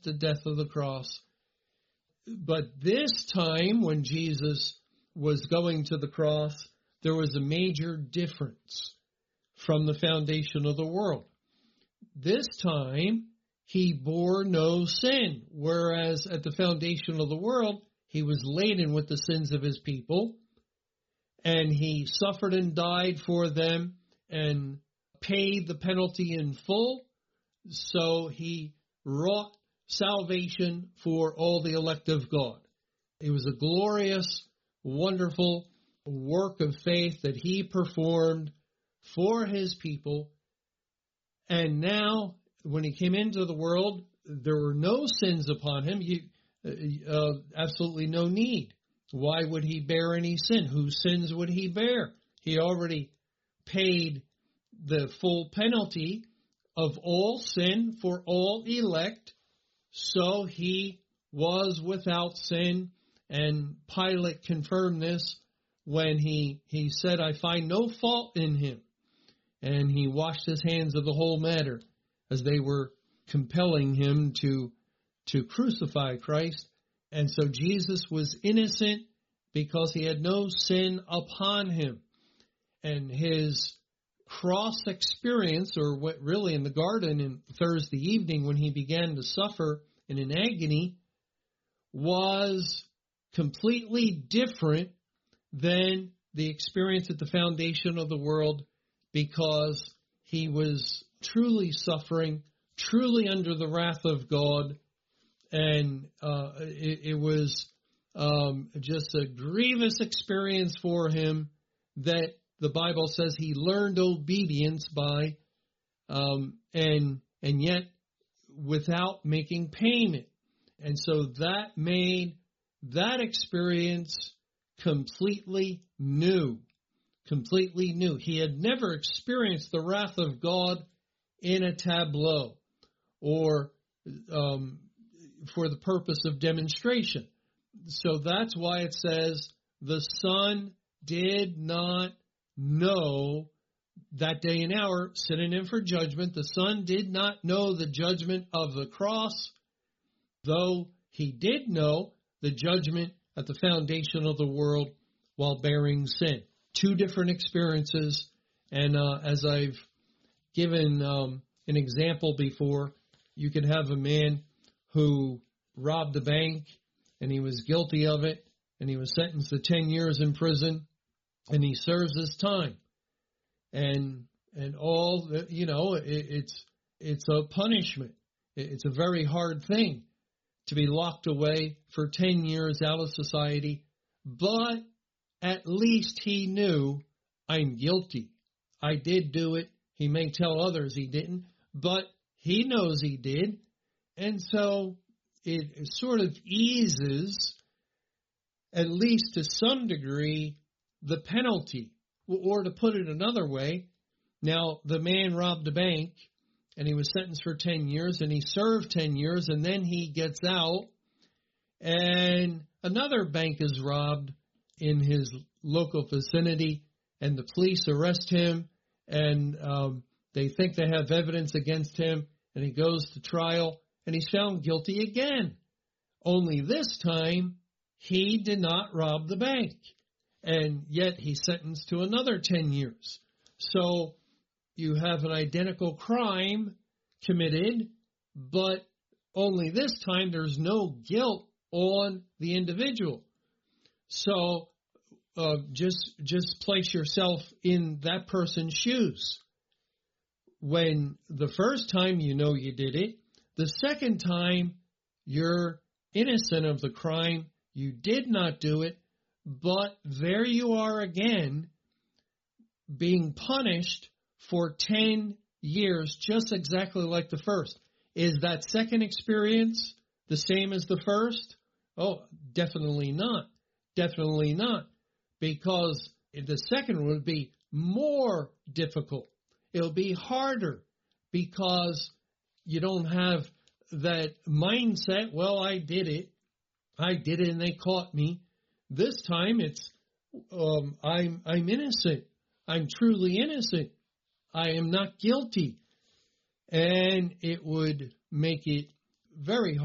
the death of the cross. But this time, when Jesus was going to the cross, there was a major difference from the foundation of the world. This time, he bore no sin, whereas at the foundation of the world, he was laden with the sins of his people, and he suffered and died for them and paid the penalty in full. So he wrought salvation for all the elect of God. It was a glorious, wonderful work of faith that he performed for his people. And now, when he came into the world, there were no sins upon him. Absolutely no need. Why would he bear any sin? Whose sins would he bear? He already paid the full penalty of all sin for all elect, so he was without sin. And Pilate confirmed this when he said, I find no fault in him. And he washed his hands of the whole matter as they were compelling him to crucify Christ. And so Jesus was innocent because he had no sin upon him. And his cross experience, or what really in the garden in Thursday evening when he began to suffer in an agony, was completely different than the experience at the foundation of the world, because he was truly suffering, truly under the wrath of God. And it was just a grievous experience for him that the Bible says he learned obedience by, and yet without making payment. And so that made that experience completely new. Completely new. He had never experienced the wrath of God in a tableau or for the purpose of demonstration. So that's why it says the Son did not know that day and hour, synonym for judgment. The Son did not know the judgment of the cross, though he did know the judgment at the foundation of the world while bearing sin. Two different experiences, and as I've given an example before, you could have a man who robbed a bank, and he was guilty of it, and he was sentenced to 10 years in prison, and he serves his time. And all, it's a punishment. It's a very hard thing to be locked away for 10 years out of society, but at least he knew, I'm guilty. I did do it. He may tell others he didn't, but he knows he did. And so it sort of eases, at least to some degree, the penalty. Or to put it another way, now the man robbed a bank and he was sentenced for 10 years and he served 10 years and then he gets out and another bank is robbed in his local vicinity and the police arrest him and they think they have evidence against him and he goes to trial and he's found guilty again. Only this time he did not rob the bank. And yet he's sentenced to another 10 years. So you have an identical crime committed, but only this time there's no guilt on the individual. So just place yourself in that person's shoes. When the first time you know you did it, the second time you're innocent of the crime, you did not do it, but there you are again being punished for 10 years, just exactly like the first. Is that second experience the same as the first? Oh, definitely not. Definitely not. Because the second would be more difficult. It'll be harder because you don't have that mindset, well, I did it and they caught me. This time it's, I'm innocent. I'm truly innocent. I am not guilty. And it would make it very hard